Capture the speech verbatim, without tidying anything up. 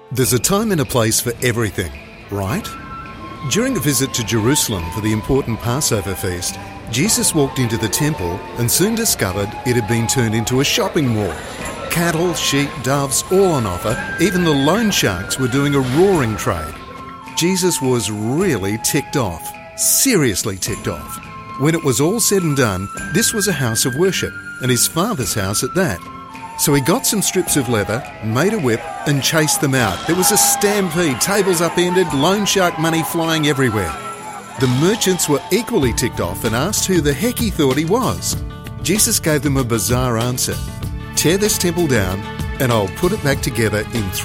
There's a time and a place for everything, right? During a visit to Jerusalem for the important Passover feast, Jesus walked into the temple and soon discovered it had been turned into a shopping mall. Cattle, sheep, doves, all on offer. Even the loan sharks were doing a roaring trade. Jesus was really ticked off, seriously ticked off. When it was all said and done, this was a house of worship, and his Father's house at that. So he got some strips of leather, made a whip, and chased them out. There was a stampede, tables upended, loan shark money flying everywhere. The merchants were equally ticked off and asked who the heck he thought he was. Jesus gave them a bizarre answer. Tear this temple down, and I'll put it back together in three